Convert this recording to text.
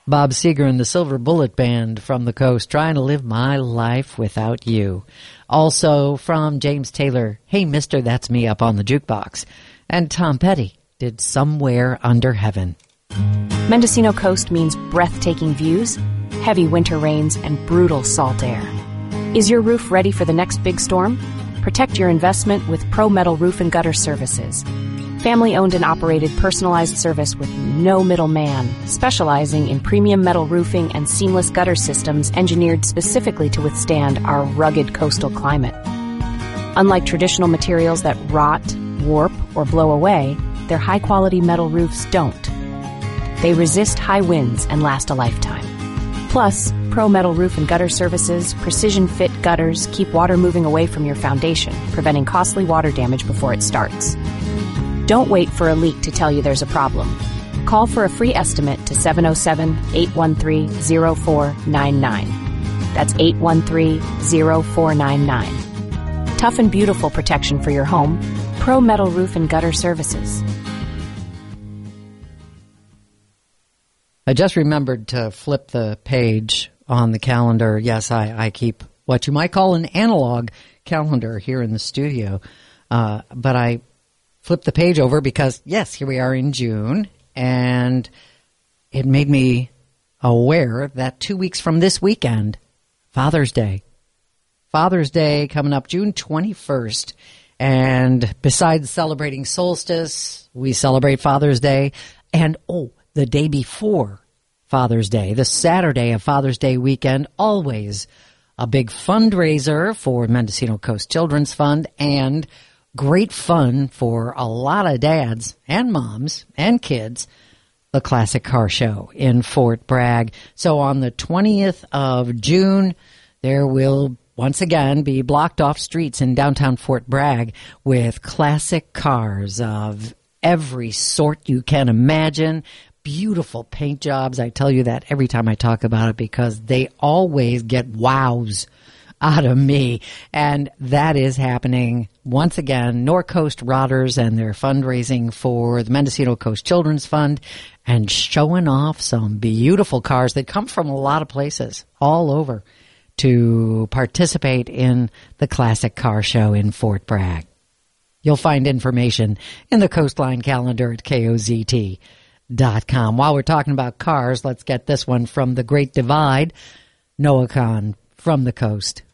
Bob Seger and the Silver Bullet Band from the coast, trying to live my life without you. Also from James Taylor, Hey Mister, That's Me, up on the jukebox. And Tom Petty did Somewhere Under Heaven. Mendocino Coast means breathtaking views, heavy winter rains, and brutal salt air. Is your roof ready for the next big storm? Protect your investment with Pro Metal Roof and Gutter Services. Family-owned and operated personalized service with no middleman, specializing in premium metal roofing and seamless gutter systems engineered specifically to withstand our rugged coastal climate. Unlike traditional materials that rot, warp, or blow away, their high-quality metal roofs don't. They resist high winds and last a lifetime. Plus, Pro Metal Roof and Gutter Services precision-fit gutters keep water moving away from your foundation, preventing costly water damage before it starts. Don't wait for a leak to tell you there's a problem. Call for a free estimate to 707-813-0499. That's 813-0499. Tough and beautiful protection for your home. Pro Metal Roof and Gutter Services. I just remembered to flip the page on the calendar. Yes, I keep what you might call an analog calendar here in the studio. But I flipped the page over because, yes, here we are in June, and it made me aware that 2 weeks from this weekend, Father's Day. Father's Day coming up June 21st. And besides celebrating solstice, we celebrate Father's Day. And, the day before Father's Day, the Saturday of Father's Day weekend, always a big fundraiser for Mendocino Coast Children's Fund and great fun for a lot of dads and moms and kids, the Classic Car Show in Fort Bragg. So on the 20th of June, there will once again be blocked off streets in downtown Fort Bragg with classic cars of every sort you can imagine. Beautiful paint jobs. I tell you that every time I talk about it because they always get wows out of me. And that is happening once again. Norcoast Rodders and their fundraising for the Mendocino Coast Children's Fund and showing off some beautiful cars that come from a lot of places all over to participate in the Classic Car Show in Fort Bragg. You'll find information in the Coastline calendar at KOZT.com. While we're talking about cars, let's get this one from the Great Divide. Noah Khan from the coast.